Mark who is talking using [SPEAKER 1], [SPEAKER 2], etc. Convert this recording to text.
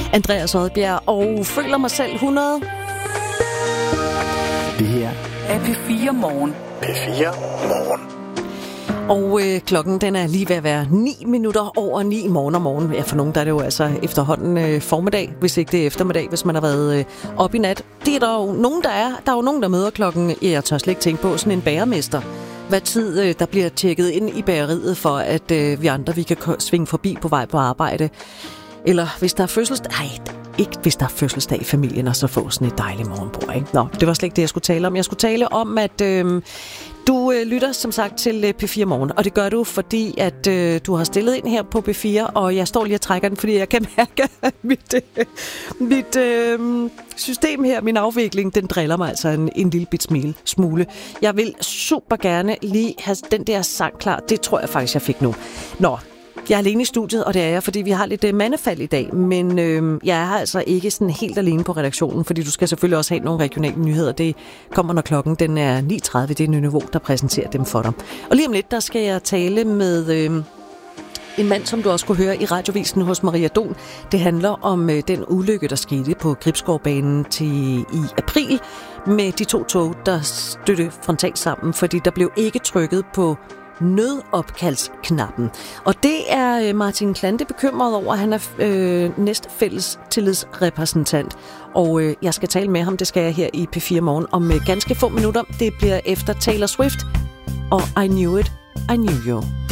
[SPEAKER 1] Andreas Odbjerg, og føler mig selv 100.
[SPEAKER 2] Det her
[SPEAKER 3] er P4 Morgen.
[SPEAKER 2] P4 Morgen.
[SPEAKER 1] Og klokken den er lige ved at være 9 minutter over 9 morgen om morgen. Ja, for nogen der er det jo altså efterhånden formiddag, hvis ikke det er eftermiddag, hvis man har været op i nat. Det er der jo nogen, der er. Der er jo nogen, der møder klokken, jeg tør slet ikke tænke på, sådan en bagermester. Hvad tid der bliver tjekket ind i bageriet for, at vi andre vi kan svinge forbi på vej på arbejde. Eller hvis der er fødselsdag. Nej, ikke hvis der er fødselsdag i familien, og så få sådan et dejligt morgenbord, ikke? Nå, det var slet ikke det, jeg skulle tale om. Jeg skulle tale om, at du lytter som sagt til P4 Morgen, og det gør du, fordi at du har stillet ind her på P4, og jeg står lige og trækker den, fordi jeg kan mærke, at mit system her, min afvikling, den driller mig altså en lille bit smule. Jeg vil super gerne lige have den der sang klar. Det tror jeg faktisk, jeg fik nu. Nå, jeg er alene i studiet, og det er jeg, fordi vi har lidt mandefald i dag, men jeg er altså ikke sådan helt alene på redaktionen, fordi du skal selvfølgelig også have nogle regionale nyheder. Det kommer, når klokken den er 9.30. Det er Niveau, der præsenterer dem for dig. Og lige om lidt, der skal jeg tale med en mand, som du også kunne høre i radiovisen hos Maria Don. Det handler om den ulykke, der skete på Gribsgårdbanen i april, med de to tog, der stødte frontalt sammen, fordi der blev ikke trykket på nødopkaldsknappen. Og det er Martin Klante bekymret over. Han er næstfælles tillidsrepræsentant. Og jeg skal tale med ham, det skal jeg her i P4 Morgen om ganske få minutter. Det bliver efter Taylor Swift og I Knew It, I Knew You.